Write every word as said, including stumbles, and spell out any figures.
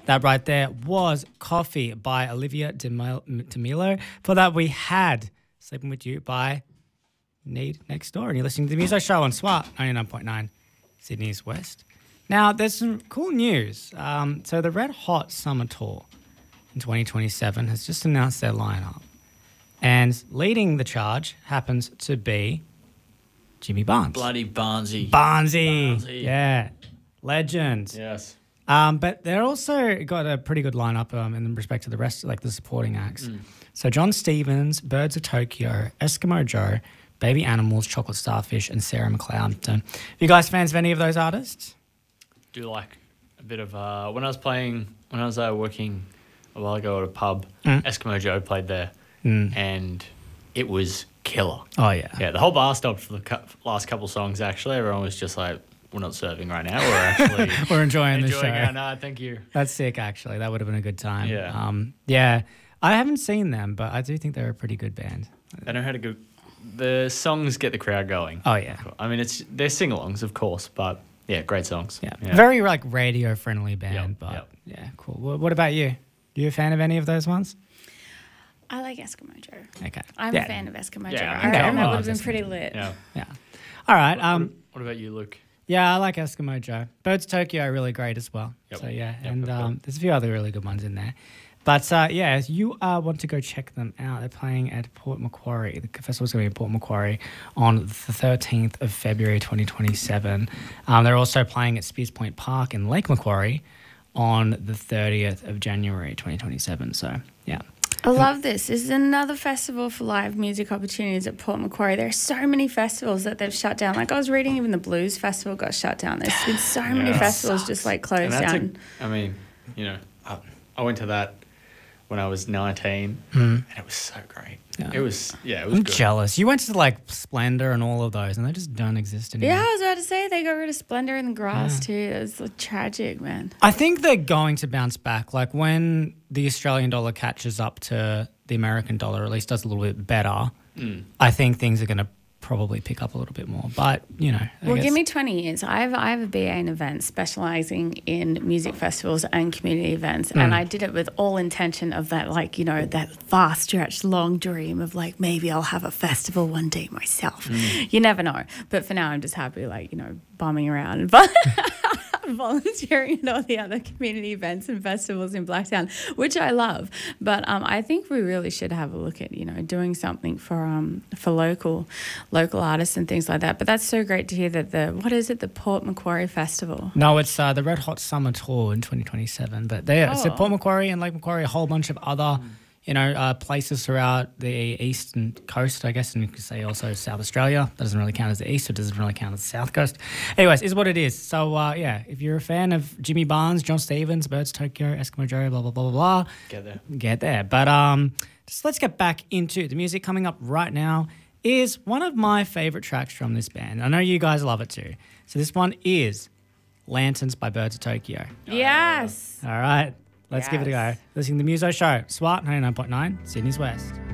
That right there was Coffee by Olivia DeMilo. For that, we had Sleeping With You by Need Next Door. And you're listening to the Muso Show on SWAT ninety-nine point nine Sydney's West. Now, there's some cool news. Um, so the Red Hot Summer Tour in twenty twenty-seven has just announced their lineup. And leading the charge happens to be Jimmy Barnes. Bloody Barnesy. Barnesy. Barnesy. Yeah. Legend. Yes. Um, but they're also got a pretty good lineup um, in respect to the rest, like the supporting acts. Mm. So John Stevens, Birds of Tokyo, Eskimo Joe, Baby Animals, Chocolate Starfish, and Sarah McLeod. So, are you guys fans of any of those artists? Do like a bit of uh, when I was playing when I was uh, working a while ago at a pub. Mm. Eskimo Joe played there, Mm. and it was killer. Oh yeah, Yeah. The whole bar stopped for the cu- last couple songs. Actually, everyone was just like, "We're not serving right now. We're actually we're enjoying, the show." Our, no, thank you. That's sick. Actually, that would have been a good time. Yeah. Um, yeah. I haven't seen them, but I do think they're a pretty good band. They know how to go. The songs get the crowd going. Oh yeah. I mean, it's they're sing-alongs, of course, but yeah, great songs. Yeah. yeah. Very like radio friendly band, Yep, but yep. yeah, cool. What, what about you? You a fan of any of those ones? I like Eskimo Joe. Okay. I'm yeah. a fan of Eskimo Yeah, Joe. I I mean, reckon come that on. would have been Eskimo pretty Joe. lit. Yeah. Yeah. All right. What, Um. what about you, Luke? Yeah, I like Eskimo Joe. Birds of Tokyo are really great as well. Yep. So yeah, Yep, and yep, um, yep. there's a few other really good ones in there. But uh, yeah, if you uh, want to go check them out, they're playing at Port Macquarie. The festival's going to be in Port Macquarie on the thirteenth of February twenty twenty-seven. Um, they're also playing at Spears Point Park in Lake Macquarie on the thirtieth of January twenty twenty-seven. So yeah. I love this. This is another festival for live music opportunities at Port Macquarie. There are so many festivals that they've shut down. Like I was reading, even the Blues Festival got shut down. There's been so many Yeah. festivals just like closed And that's a- down. I mean, you know, I, I went to that when I was nineteen, Mm. and it was so great. Yeah. It was, yeah, it was I'm good. jealous. You went to like Splendor and all of those, and they just don't exist anymore. Yeah, I was about to say they got rid of Splendor in the Grass Yeah. too. It was like, tragic, man. I think they're going to bounce back. Like when the Australian dollar catches up to the American dollar, or at least does a little bit better, Mm. I think things are going to probably pick up a little bit more. But, you know. I Well, guess- give me twenty years. I have I have a B A in events specialising in music festivals and community events. And I did it with all intention of that, like, you know, that far stretched long dream of like, maybe I'll have a festival one day myself. You never know. But for now, I'm just happy, like, you know, bumming around. But volunteering at all the other community events and festivals in Blacktown, which I love. But um, I think we really should have a look at, you know, doing something for um for local local artists and things like that. But that's so great to hear that the, what is it, the Port Macquarie Festival? No, it's uh, the Red Hot Summer Tour in twenty twenty-seven. But there, so Oh. Port Macquarie and Lake Macquarie, a whole bunch of other, you know, uh, places throughout the eastern coast, I guess, and you could say also South Australia. That doesn't really count as the east, so it doesn't really count as the south coast. Anyways, is what it is. So, uh, yeah, if you're a fan of Jimmy Barnes, John Stevens, Birds Tokyo, Eskimo Joe, blah, blah, blah, blah, blah, Get there. get there. But um, just let's get back into the music. Coming up right now is one of my favourite tracks from this band. I know you guys love it too. So this one is Lanterns by Birds of Tokyo. Yes. All right, let's give it a go. Yes. Listening to the Muso Show, SWAT ninety-nine point nine, Sydney's West.